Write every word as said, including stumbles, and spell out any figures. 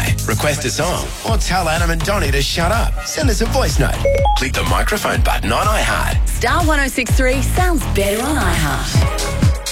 Hi, request a song, or tell Adam and Donnie to shut up. Send us a voice note. Click the microphone button on iHeart. Star one oh six three sounds better on iHeart.